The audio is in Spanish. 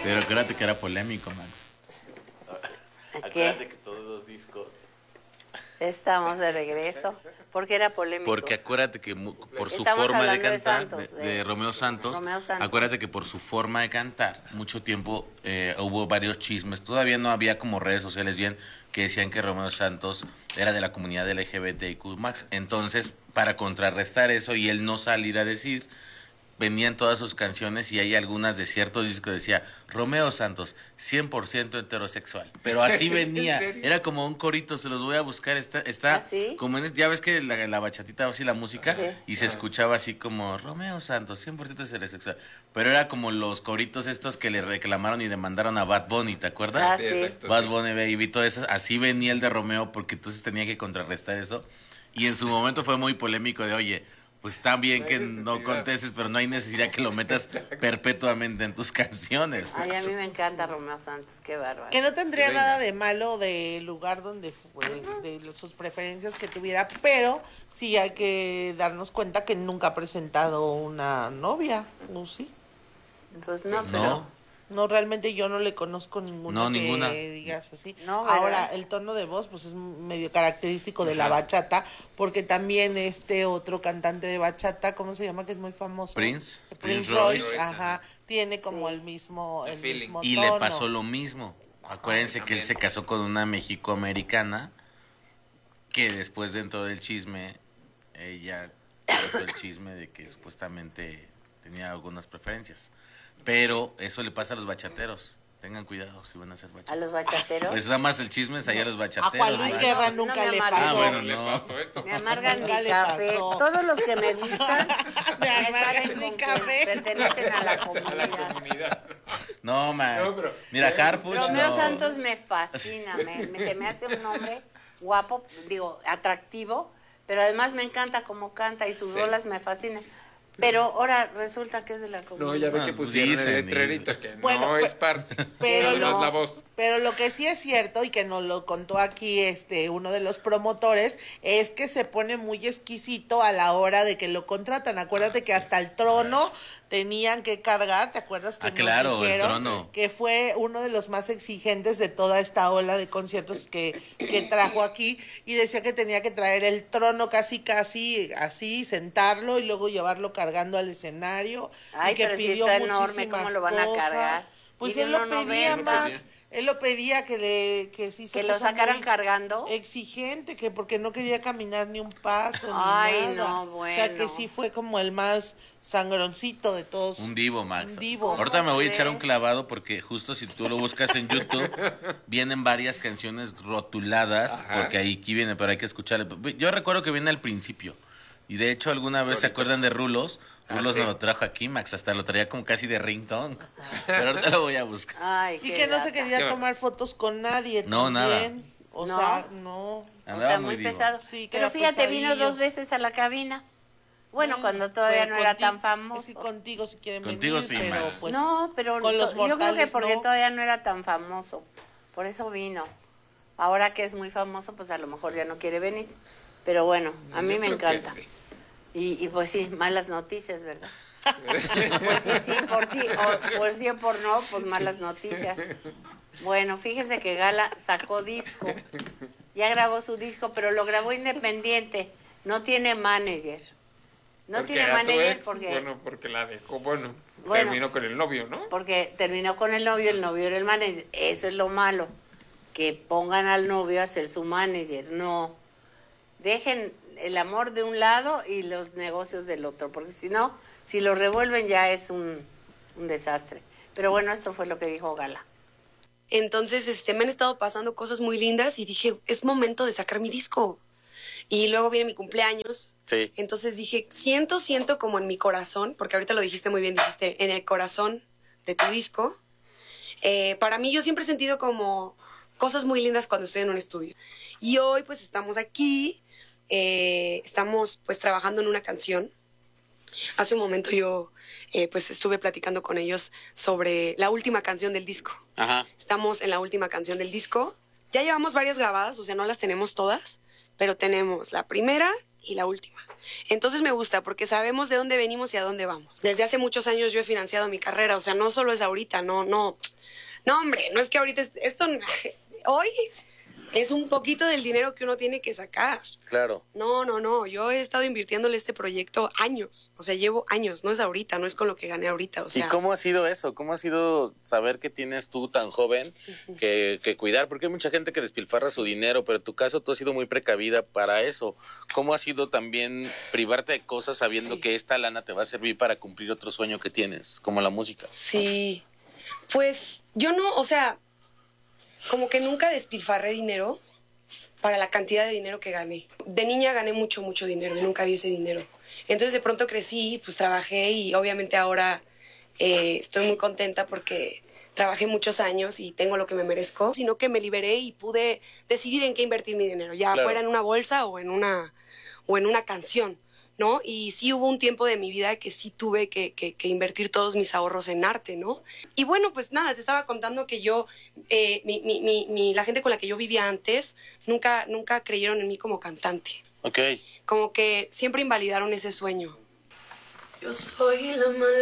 Pero acuérdate que era polémico, Max. Acuérdate que todos los discos... Estamos de regreso. ¿Por qué era polémico? Porque acuérdate que por su Estamos forma de hablando de cantar, Santos, de Romeo Santos, acuérdate que por su forma de cantar, mucho tiempo hubo varios chismes, todavía no había como redes sociales bien, que decían que Romeo Santos era de la comunidad LGBTIQ+. Entonces, para contrarrestar eso y él no salir a decir, venían todas sus canciones y hay algunas de ciertos discos que decía Romeo Santos, 100% heterosexual. Pero así venía, era como un corito, se los voy a buscar, está ¿Ah, sí? como en, ya ves que la bachatita así la música Sí. y se escuchaba así como Romeo Santos, 100% heterosexual. Pero era como los coritos estos que le reclamaron y demandaron a Bad Bunny, ¿te acuerdas? Ah, Sí, sí. exacto. Bad Bunny, Baby, todo eso, así venía el de Romeo porque entonces tenía que contrarrestar eso. Y en su momento fue muy polémico de, oye, pues está bien No hay que no necesidad. contestes, pero no hay necesidad que lo metas perpetuamente en tus canciones. Ay, a mí me encanta Romeo Santos, qué bárbaro. Que no tendría Reina. nada de malo del lugar donde fue, de sus preferencias que tuviera, pero sí hay que darnos cuenta que nunca ha presentado una novia, ¿no? Sí. Pues no, pero... No, No, realmente yo no le conozco ninguna No, que ninguna. digas así. No, ¿verdad? Ahora, el tono de voz pues es medio característico de la bachata, porque también este otro cantante de bachata, ¿cómo se llama? Que es muy famoso. Prince Royce, Royce, ajá, tiene como Sí. el mismo feeling. Y tono. le pasó lo mismo. Acuérdense que él también. se casó con una mexicoamericana que después dentro del chisme, ella contó el chisme de que supuestamente tenía algunas preferencias. Pero eso le pasa a los bachateros. Tengan cuidado si van a ser ¿A bachateros. los bachateros? Pues nada más el chisme es allá a los A bachateros. Juan Luis Max. Guerra no nunca me le amarguen. pasó. Ah, bueno, le no. pasó esto? Me amargan Nunca mi le café. pasó. Todos los que me gustan Me amargan saben mi con que café. pertenecen a la A la comunidad. comunidad. No, Max. No, pero- Mira, Harfuch Romeo no. Santos me fascina, se me hace un hombre guapo, digo, atractivo, pero además me encanta cómo canta y sus Sí. rolas me fascinan. Pero ahora resulta que es de la comunidad. No, ya ve Ah, que pues pusieron dicen, el letrerito dicen. que Bueno, no pues, es parte. pero Nada más no. la voz. Pero lo que sí es cierto y que nos lo contó aquí uno de los promotores es que se pone muy exquisito a la hora de que lo contratan. Acuérdate que hasta el trono tenían que cargar, ¿te acuerdas que Ah, nos claro, el dijeron trono. que fue uno de los más exigentes de toda esta ola de conciertos que trajo aquí y decía que tenía que traer el trono casi así, sentarlo y luego llevarlo cargando al escenario? Ay, y que pero si pidió está enorme, muchísimas ¿cómo lo van a cosas. cargar? Pues Mide él lo 1.90. pedía, Max. pedía. Él lo pedía que sí se Que lo puso sacaran muy cargando. exigente, que porque no quería caminar ni un paso, Ay, ni nada. no, O sea, que bueno. sí fue como el más sangroncito de todos. Un divo, Max. Un divo. Ahorita me voy a echar crees? un clavado porque justo si tú lo buscas en YouTube, vienen varias canciones rotuladas, Ajá. porque aquí viene, pero hay que escucharle. Yo recuerdo que viene al principio. Y de hecho, alguna vez se Ahorita. acuerdan de Rulos. Rulos sí. nos lo trajo aquí, Max. Hasta lo traía como casi de ringtone. Pero ahorita lo voy a buscar. Ay, Y qué que no lata. se quería Qué tomar fotos con nadie. No, también. O ¿No? sea, no. O Andaba sea, muy muy divo. pesado. Sí, que Pero era fíjate, vino pesadillo. 2 veces a la cabina. Bueno, cuando todavía Fue no era contigo- tan famoso. Es que contigo si quieren Contigo venir, sí, pero Max. pues no, pero con los yo creo que mortales porque no. todavía no era tan famoso. Por eso vino. Ahora que es muy famoso, pues a lo mejor ya no quiere venir. Pero bueno, a mí Yo me creo que encanta. sí. Y pues sí, malas noticias, ¿verdad? Pues por sí o por no, pues malas noticias. Bueno, fíjese que Gala sacó disco. Ya grabó su disco, pero lo grabó independiente. No tiene manager. No Porque tiene a su manager ex, porque... bueno, porque la dejó, bueno, Bueno. terminó con el novio, ¿no? Porque terminó con el novio era el manager. Eso es lo malo. Que pongan al novio a ser su manager. No. Dejen el amor de un lado y los negocios del otro. Porque si no, si lo revuelven ya es un desastre. Pero bueno, esto fue lo que dijo Gala. Entonces, me han estado pasando cosas muy lindas y dije, es momento de sacar mi disco. Y luego viene mi cumpleaños. Sí. Entonces dije, siento como en mi corazón, porque ahorita lo dijiste muy bien, dijiste, en el corazón de tu disco. Para mí yo siempre he sentido como cosas muy lindas cuando estoy en un estudio. Y hoy pues estamos aquí, estamos pues trabajando en una canción. Hace un momento yo pues estuve platicando con ellos sobre la última canción del disco. Ajá. Estamos en la última canción del disco. Ya llevamos varias grabadas, o sea, no las tenemos todas, pero tenemos la primera y la última. Entonces me gusta porque sabemos de dónde venimos y a dónde vamos. Desde hace muchos años yo he financiado mi carrera, o sea, no solo es ahorita, no, hombre, no es que ahorita, esto, hoy es un poquito del dinero que uno tiene que sacar. Claro. No, yo he estado invirtiéndole este proyecto años, o sea, llevo años, no es ahorita, no es con lo que gané ahorita, o sea. ¿Y cómo ha sido eso? ¿Cómo ha sido saber que tienes tú tan joven que cuidar? Porque hay mucha gente que despilfarra su dinero, pero en tu caso tú has sido muy precavida para eso. ¿Cómo ha sido también privarte de cosas sabiendo que esta lana te va a servir para cumplir otro sueño que tienes, como la música? Sí, pues yo no, o sea, como que nunca despilfarré dinero para la cantidad de dinero que gané. De niña gané mucho dinero y nunca vi ese dinero. Entonces de pronto crecí, pues trabajé y obviamente ahora estoy muy contenta porque trabajé muchos años y tengo lo que me merezco, sino que me liberé y pude decidir en qué invertir mi dinero, ya fuera en una bolsa o en una canción, ¿no? Y sí hubo un tiempo de mi vida que sí tuve que invertir todos mis ahorros en arte, ¿no? Y bueno, pues nada, te estaba contando que yo, la gente con la que yo vivía antes, nunca creyeron en mí como cantante. Ok. Como que siempre invalidaron ese sueño. Yo soy la mala